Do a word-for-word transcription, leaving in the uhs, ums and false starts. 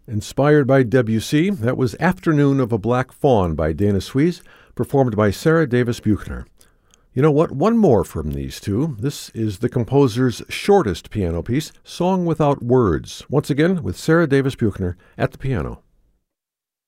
Inspired by Debussy, that was Afternoon of a Black Fawn by Dana Suisse, performed by Sarah Davis Buchner. You know what? One more from these two. This is the composer's shortest piano piece, Song Without Words, once again with Sarah Davis Buchner at the piano.